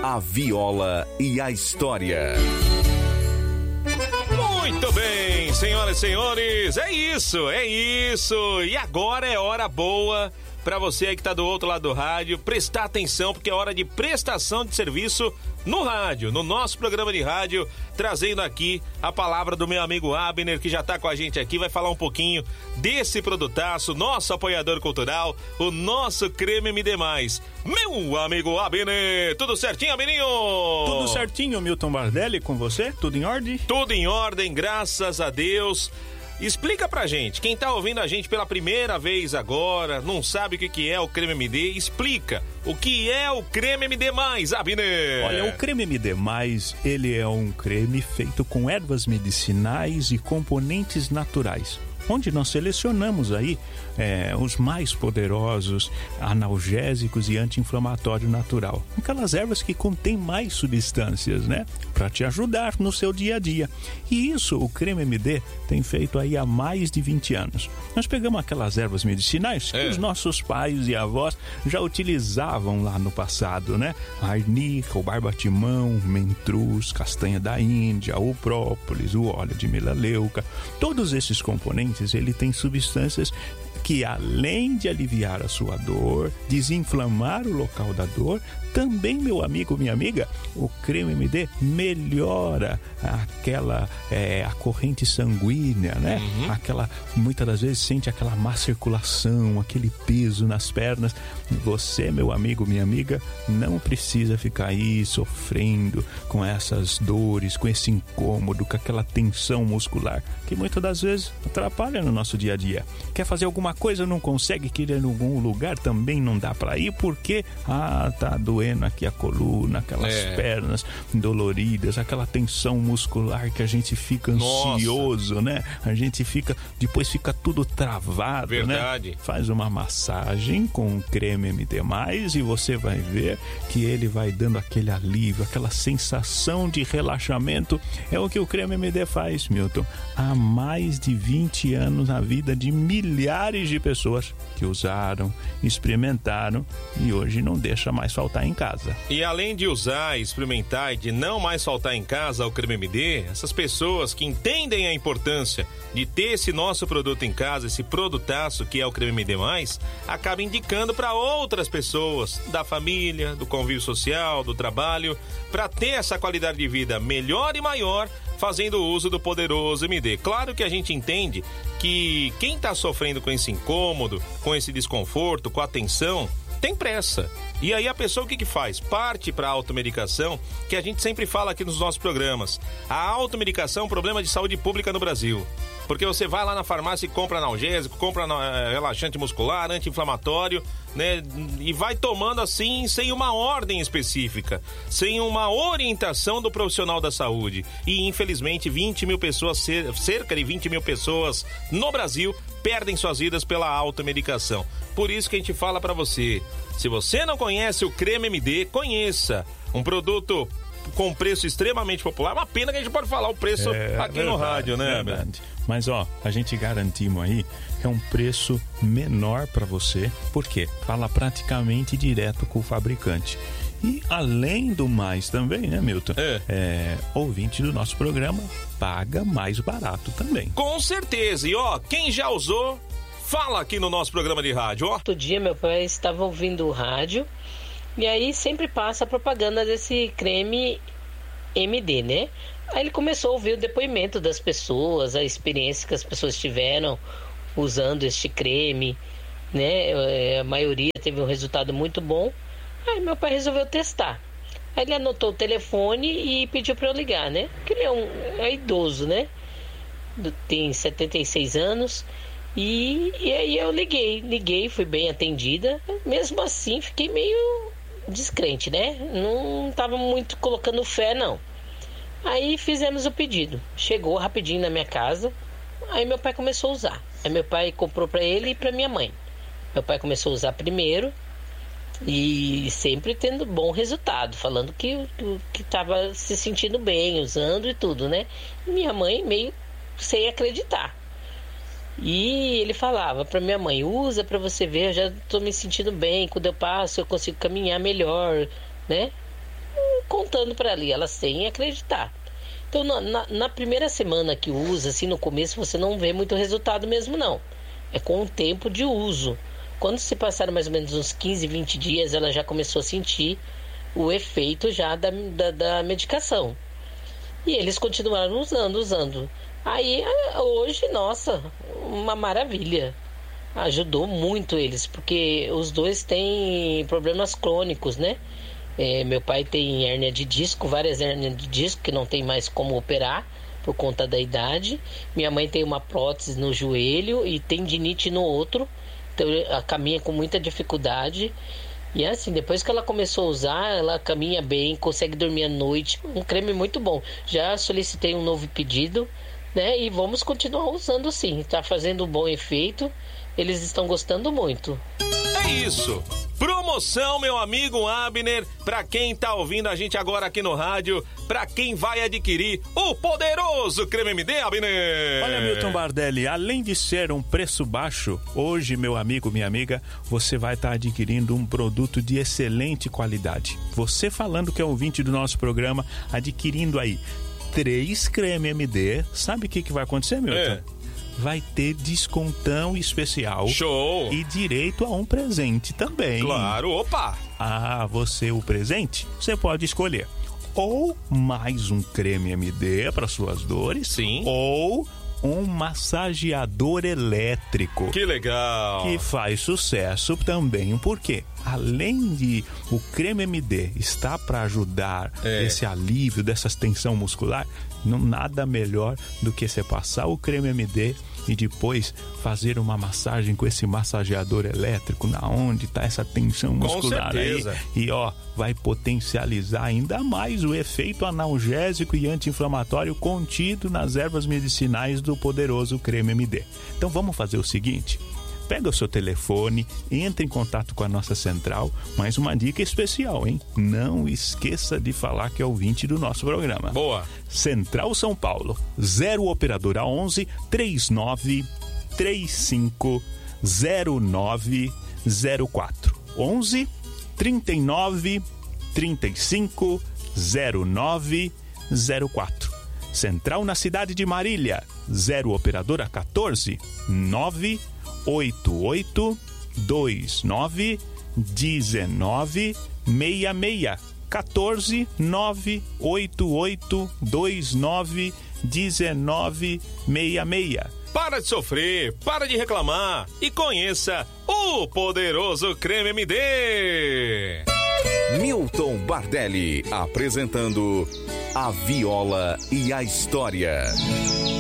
a viola e a história. Muito bem, senhoras e senhores, é isso. E agora é hora boa para você aí que tá do outro lado do rádio prestar atenção, porque é hora de prestação de serviço no rádio, no nosso programa de rádio, trazendo aqui a palavra do meu amigo Abner, que já tá com a gente aqui, vai falar um pouquinho desse produtaço, nosso apoiador cultural, o nosso Creme MD+. Meu amigo Abner, tudo certinho, Abininho? Tudo certinho, Milton Bardelli, com você? Tudo em ordem? Tudo em ordem, graças a Deus. Explica pra gente, quem tá ouvindo a gente pela primeira vez agora, não sabe o que é o Creme MD, explica o que é o Creme MD+, Abner. Olha, o Creme MD+, ele é um creme feito com ervas medicinais e componentes naturais, onde nós selecionamos aí os mais poderosos analgésicos e anti-inflamatório natural. Aquelas ervas que contêm mais substâncias, né? Para te ajudar no seu dia a dia. E isso o Creme MD tem feito aí há mais de 20 anos. Nós pegamos aquelas ervas medicinais que os nossos pais e avós já utilizavam lá no passado, né? A arnica, o barbatimão, mentruz, castanha da Índia, o própolis, o óleo de melaleuca. Todos esses componentes, ele tem substâncias que, além de aliviar a sua dor, desinflamar o local da dor, também, meu amigo, minha amiga, o Creme MD melhora a corrente sanguínea, né? Muitas das vezes sente aquela má circulação, aquele peso nas pernas. Você, meu amigo, minha amiga, não precisa ficar aí sofrendo com essas dores, com esse incômodo, com aquela tensão muscular que muitas das vezes atrapalha no nosso dia a dia. Quer fazer alguma coisa, não consegue, querer ir em algum lugar, também não dá para ir porque tá doendo aqui a coluna, aquelas pernas doloridas, aquela tensão muscular que a gente fica ansioso, né? A gente depois fica tudo travado, verdade, né? Faz uma massagem com o Creme MD+, e você vai ver que ele vai dando aquele alívio, aquela sensação de relaxamento. É o que o Creme MD faz, Milton, há mais de 20 anos na vida de milhares de pessoas que usaram, experimentaram e hoje não deixa mais faltar em casa. E além de usar, experimentar e de não mais faltar em casa o Creme MD, essas pessoas que entendem a importância de ter esse nosso produto em casa, esse produtaço que é o Creme MD+, acabam indicando para outras pessoas da família, do convívio social, do trabalho, para ter essa qualidade de vida melhor e maior, fazendo uso do poderoso MD. Claro que a gente entende que quem está sofrendo com esse incômodo, com esse desconforto, com a tensão, tem pressa. E aí a pessoa o que faz? Parte para a automedicação, que a gente sempre fala aqui nos nossos programas. A automedicação é um problema de saúde pública no Brasil. Porque você vai lá na farmácia e compra analgésico, compra relaxante muscular, anti-inflamatório, né? E vai tomando assim, sem uma ordem específica, sem uma orientação do profissional da saúde. E infelizmente 20 mil pessoas, cerca de 20 mil pessoas no Brasil perdem suas vidas pela automedicação. Por isso que a gente fala para você, se você não conhece o Creme MD, conheça. Um produto com preço extremamente popular. Uma pena que a gente pode falar o preço aqui no rádio, né? Verdade. Mas a gente garantimos aí que é um preço menor para você, porque fala praticamente direto com o fabricante. E além do mais também, né, Milton? Ouvinte do nosso programa paga mais barato também. Com certeza. E quem já usou, fala aqui no nosso programa de rádio, Outro dia meu pai estava ouvindo o rádio e aí sempre passa a propaganda desse creme MD, né? Aí ele começou a ouvir o depoimento das pessoas, a experiência que as pessoas tiveram usando este creme, né? A maioria teve um resultado muito bom. Aí meu pai resolveu testar. Aí ele anotou o telefone e pediu para eu ligar, né? Porque ele é idoso, né? Tem 76 anos. E aí eu liguei, fui bem atendida. Mesmo assim, fiquei meio descrente, né? Não tava muito colocando fé, não. Aí fizemos o pedido. Chegou rapidinho na minha casa. Aí meu pai começou a usar. Aí meu pai comprou para ele e para minha mãe. Meu pai começou a usar primeiro e sempre tendo bom resultado, falando que estava se sentindo bem usando e tudo, né? E minha mãe meio sem acreditar. E ele falava para minha mãe: usa para você ver, eu já tô me sentindo bem, quando eu passo eu consigo caminhar melhor, né? contando para ela, e elas têm que acreditar. Então, na primeira semana que usa, assim, no começo, você não vê muito resultado mesmo, não. É com o tempo de uso. Quando se passaram mais ou menos uns 15, 20 dias, ela já começou a sentir o efeito já da medicação. E eles continuaram usando. Aí, hoje, nossa, uma maravilha. Ajudou muito eles, porque os dois têm problemas crônicos, né? Meu pai tem hérnia de disco, várias hérnias de disco que não tem mais como operar por conta da idade. Minha mãe tem uma prótese no joelho e tendinite no outro, então ela caminha com muita dificuldade. E assim, depois que ela começou a usar, ela caminha bem, consegue dormir à noite. Um creme muito bom. Já solicitei um novo pedido, né? E vamos continuar usando sim. Tá fazendo um bom efeito. Eles estão gostando muito. É isso. Promoção, meu amigo Abner, pra quem tá ouvindo a gente agora aqui no rádio, pra quem vai adquirir o poderoso Creme MD, Abner. Olha, Milton Bardelli, além de ser um preço baixo, hoje, meu amigo, minha amiga, você vai estar adquirindo um produto de excelente qualidade. Você falando que é ouvinte do nosso programa, adquirindo aí 3 Creme MD, sabe o que vai acontecer, Milton? Vai ter descontão especial. Show! E direito a um presente também. Claro, opa! Você o presente, você pode escolher ou mais um creme MD para suas dores. Sim. Ou um massageador elétrico. Que legal! Que faz sucesso também, porque além de o creme MD estar para ajudar esse alívio dessa tensão muscular, nada melhor do que você passar o creme MD e depois fazer uma massagem com esse massageador elétrico na onde está essa tensão muscular aí. E vai potencializar ainda mais o efeito analgésico e anti-inflamatório contido nas ervas medicinais do poderoso creme MD. Então vamos fazer o seguinte: pega o seu telefone, entre em contato com a nossa central. Mais uma dica especial, hein? Não esqueça de falar que é ouvinte do nosso programa. Boa! Central São Paulo, 0 operadora 11 39 35 0904. 11 39 35 0904. Central na cidade de Marília, 0 operadora 14 988 29 19 66. 14 988 29 19 66. Para de sofrer, para de reclamar e conheça o poderoso Creme MD. Milton Bardelli apresentando A Viola e a História.